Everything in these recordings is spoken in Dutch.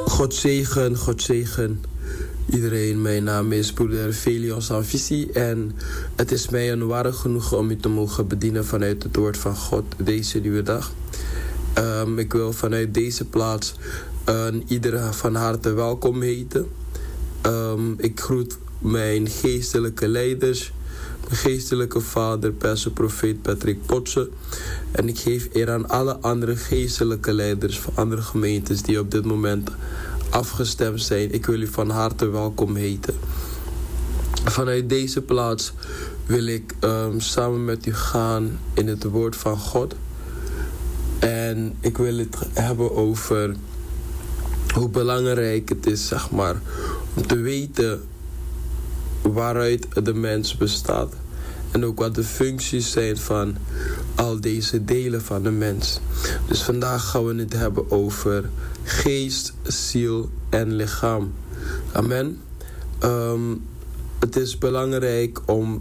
God zegen iedereen. Mijn naam is broeder Velios Anvisi en het is mij een ware genoegen om u te mogen bedienen vanuit het woord van God deze nieuwe dag. Ik wil vanuit deze plaats iedereen van harte welkom heten. Ik groet mijn geestelijke leiders, mijn geestelijke vader, pastor profeet Patrick Potse. En ik geef eer aan alle andere geestelijke leiders van andere gemeentes die op dit moment afgestemd zijn. Ik wil u van harte welkom heten. Vanuit deze plaats wil ik samen met u gaan in het woord van God. En ik wil het hebben over hoe belangrijk het is, om te weten waaruit de mens bestaat. En ook wat de functies zijn van al deze delen van de mens. Dus vandaag gaan we het hebben over geest, ziel en lichaam. Amen. Het is belangrijk om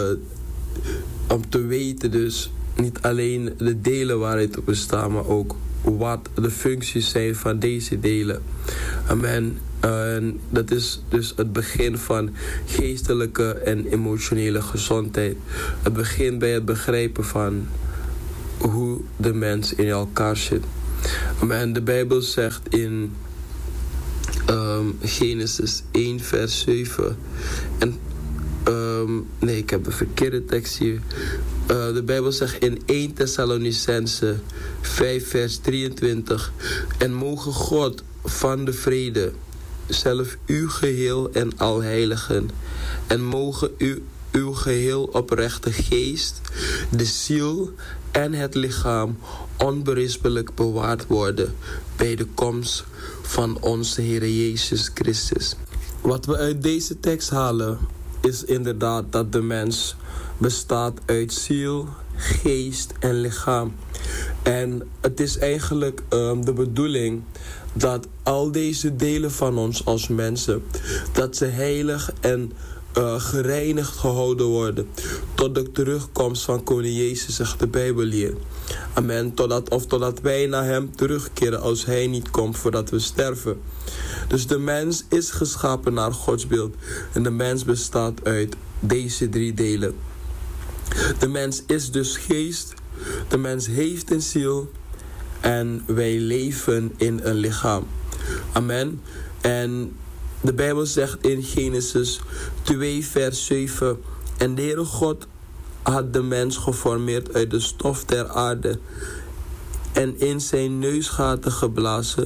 te weten dus niet alleen de delen waaruit we bestaan, maar ook wat de functies zijn van deze delen. Amen. En dat is dus het begin van geestelijke en emotionele gezondheid. Het begint bij het begrijpen van hoe de mens in elkaar zit. Amen. De Bijbel zegt in Genesis 1 vers 7. Ik heb de verkeerde tekst hier. De Bijbel zegt in 1 Thessalonicense 5 vers 23. En mogen God van de vrede zelf uw geheel en al heiligen. En mogen uw geheel oprechte geest, de ziel en het lichaam onberispelijk bewaard worden bij de komst van onze Heer Jezus Christus. Wat we uit deze tekst halen is inderdaad dat de mens bestaat uit ziel, geest en lichaam. En het is eigenlijk de bedoeling dat al deze delen van ons als mensen, dat ze heilig en gereinigd gehouden worden tot de terugkomst van koning Jezus, zegt de Bijbel hier. Amen. Totdat wij naar hem terugkeren als hij niet komt voordat we sterven. Dus de mens is geschapen naar Gods beeld. En de mens bestaat uit deze 3 delen. De mens is dus geest. De mens heeft een ziel. En wij leven in een lichaam. Amen. En de Bijbel zegt in Genesis 2 vers 7. En de Heere God had de mens geformeerd uit de stof der aarde. En in zijn neusgaten geblazen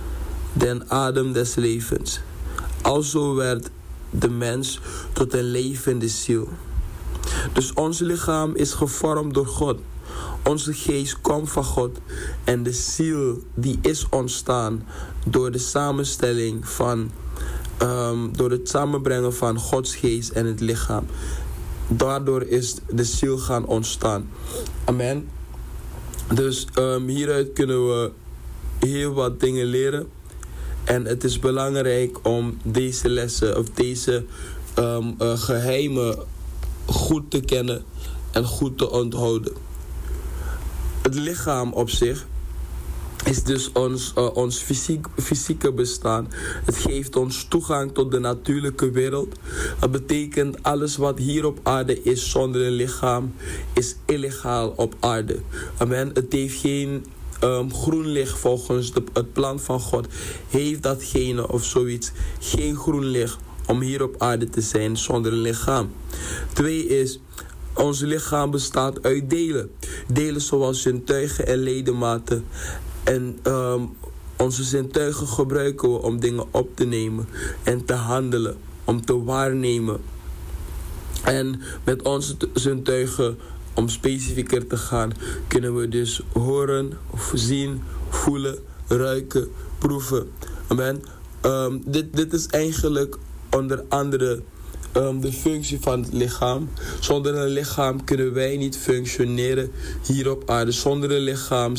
den adem des levens. Alzo werd de mens tot een levende ziel. Dus ons lichaam is gevormd door God. Onze geest komt van God. En de ziel die is ontstaan door de samenstelling van door het samenbrengen van Gods geest en het lichaam. Daardoor is de ziel gaan ontstaan. Amen. Dus hieruit kunnen we heel wat dingen leren. En het is belangrijk om deze lessen of deze geheimen goed te kennen en goed te onthouden. Het lichaam op zich is dus ons fysieke bestaan. Het geeft ons toegang tot de natuurlijke wereld. Dat betekent alles wat hier op aarde is zonder een lichaam is illegaal op aarde. Amen. Het heeft geen groen licht volgens het plan van God. Heeft datgene of zoiets geen groen licht om hier op aarde te zijn zonder een lichaam. 2 is, ons lichaam bestaat uit delen. Delen zoals zintuigen en ledematen. En onze zintuigen gebruiken we om dingen op te nemen en te handelen, om te waarnemen. En met onze zintuigen, om specifieker te gaan, kunnen we dus horen, zien, voelen, ruiken, proeven. Amen. Dit is eigenlijk onder andere de functie van het lichaam. Zonder een lichaam kunnen wij niet functioneren hier op aarde. Zonder een lichaam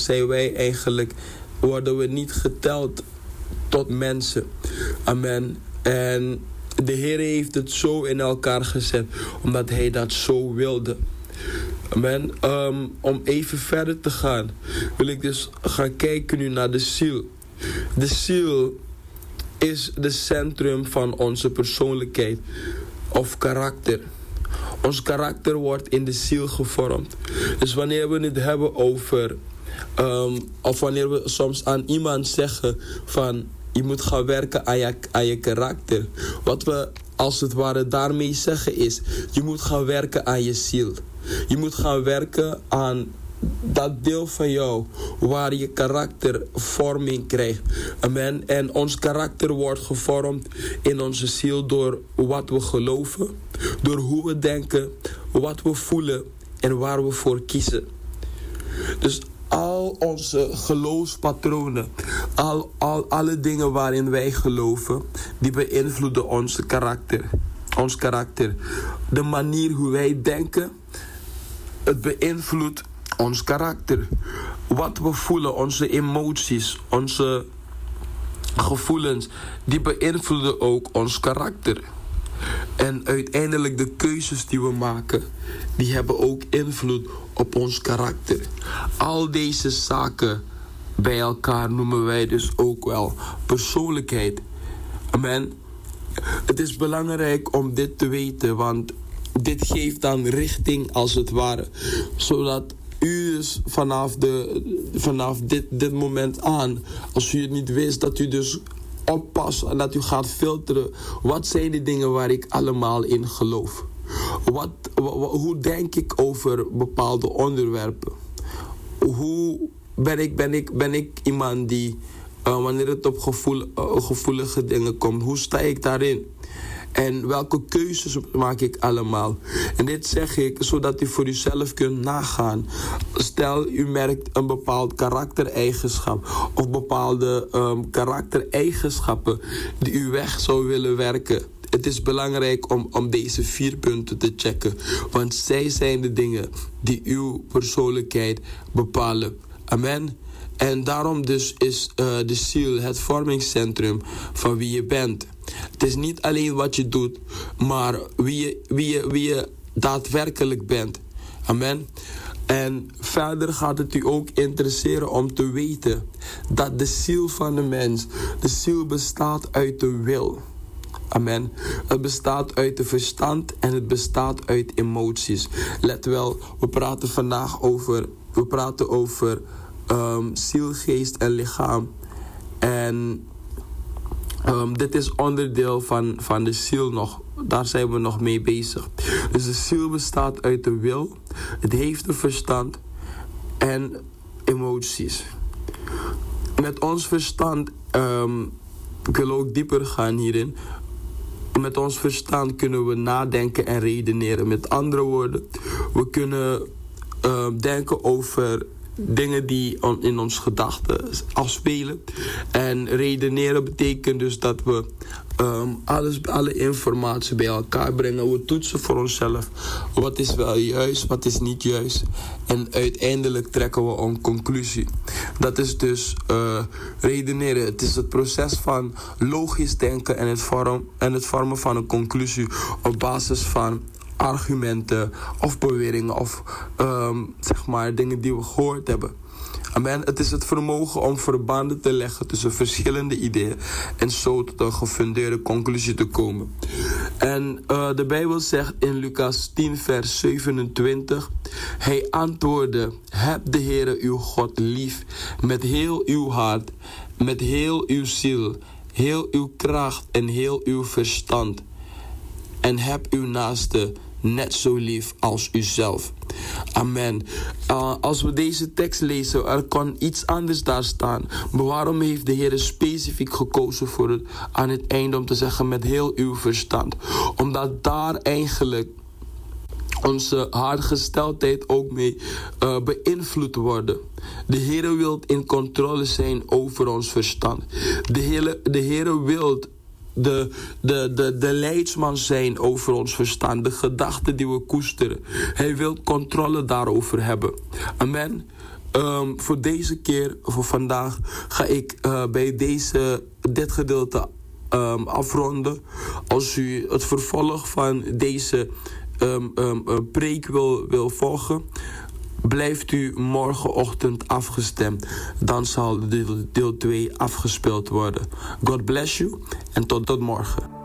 worden we niet geteld tot mensen. Amen. En de Heer heeft het zo in elkaar gezet, omdat hij dat zo wilde. Amen. Om even verder te gaan, wil ik dus gaan kijken nu naar de ziel. De ziel is de centrum van onze persoonlijkheid of karakter. Ons karakter wordt in de ziel gevormd. Dus wanneer we het hebben over, of wanneer we soms aan iemand zeggen van je moet gaan werken aan je karakter. Wat we als het ware daarmee zeggen is, je moet gaan werken aan je ziel. Je moet gaan werken aan dat deel van jou waar je karakter vorming krijgt. Amen. En ons karakter wordt gevormd in onze ziel door wat we geloven, door hoe we denken, wat we voelen en waar we voor kiezen. Dus al onze geloofspatronen, alle dingen waarin wij geloven, die beïnvloeden ons karakter. De manier hoe wij denken, het beïnvloedt ons karakter. Wat we voelen, onze emoties, onze gevoelens, die beïnvloeden ook ons karakter. En uiteindelijk de keuzes die we maken, die hebben ook invloed op ons karakter. Al deze zaken bij elkaar noemen wij dus ook wel persoonlijkheid. Amen. Het is belangrijk om dit te weten, want dit geeft dan richting als het ware. Zodat u dus vanaf dit moment aan, als u het niet wist, dat u dus oppast en dat u gaat filteren. Wat zijn de dingen waar ik allemaal in geloof? Hoe denk ik over bepaalde onderwerpen? Hoe ben ik iemand die, wanneer het op gevoelige dingen komt, hoe sta ik daarin? En welke keuzes maak ik allemaal? En dit zeg ik zodat u voor uzelf kunt nagaan. Stel, u merkt een bepaald karaktereigenschap of bepaalde karaktereigenschappen die u weg zou willen werken. Het is belangrijk om deze 4 punten te checken. Want zij zijn de dingen die uw persoonlijkheid bepalen. Amen. En daarom dus is de ziel het vormingscentrum van wie je bent. Het is niet alleen wat je doet, maar wie je daadwerkelijk bent. Amen. En verder gaat het u ook interesseren om te weten dat de ziel van de mens, de ziel bestaat uit de wil. Amen. Het bestaat uit het verstand en het bestaat uit emoties. Let wel, we praten vandaag over ziel, geest en lichaam. En dit is onderdeel van de ziel nog. Daar zijn we nog mee bezig. Dus de ziel bestaat uit de wil. Het heeft een verstand en emoties. Met ons verstand, ik wil ook dieper gaan hierin. Met ons verstand kunnen we nadenken en redeneren. Met andere woorden, we kunnen denken over dingen die in ons gedachten afspelen. En redeneren betekent dus dat we alle informatie bij elkaar brengen. We toetsen voor onszelf. Wat is wel juist, wat is niet juist. En uiteindelijk trekken we een conclusie. Dat is dus redeneren. Het is het proces van logisch denken en het vormen van een conclusie op basis van argumenten of beweringen of zeg maar dingen die we gehoord hebben. Amen. Het is het vermogen om verbanden te leggen tussen verschillende ideeën en zo tot een gefundeerde conclusie te komen. En de Bijbel zegt in Lucas 10 vers 27: Hij antwoordde: heb de Heere uw God lief met heel uw hart, met heel uw ziel, heel uw kracht en heel uw verstand. En heb uw naaste net zo lief als uzelf. Amen. Als we deze tekst lezen, er kan iets anders daar staan. Maar waarom heeft de Heer specifiek gekozen voor het aan het einde om te zeggen met heel uw verstand? Omdat daar eigenlijk onze hartgesteldheid ook mee beïnvloed worden. De Heer wil in controle zijn over ons verstand. De Heer wil de leidsman zijn over ons verstand. De gedachten die we koesteren. Hij wil controle daarover hebben. Amen. Voor deze keer, voor vandaag, ga ik bij dit gedeelte afronden. Als u het vervolg van deze preek wil volgen, Blijft u morgenochtend afgestemd, dan zal deel 2 afgespeeld worden. God bless you en tot morgen.